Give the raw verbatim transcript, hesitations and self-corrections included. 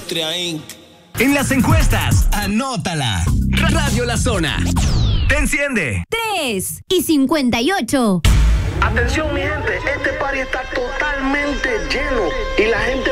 Industria incorporated. En las encuestas, anótala. Radio La Zona. Te enciende. tres y cincuenta y ocho. Atención, mi gente, este party está totalmente lleno y la gente